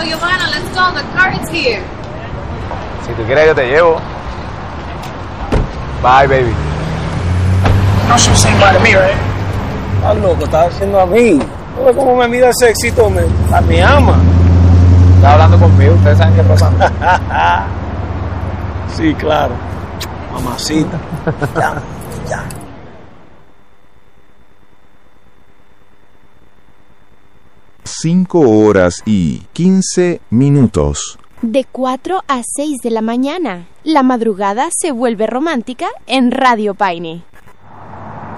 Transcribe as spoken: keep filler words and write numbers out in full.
Giovanna, let's go. The car is here. Si tú quieres, yo te llevo. Bye, baby. No should say bye to me, right? Estás loco, estás haciendo a mí. ¿No ves cómo me mira ese éxito? Me, a mi ama. Está hablando conmigo, ustedes saben qué pasa. Sí, claro. Mamacita. Ya, ya. Cinco horas y quince minutos. De cuatro a seis de la mañana, la madrugada se vuelve romántica en Radio Paine.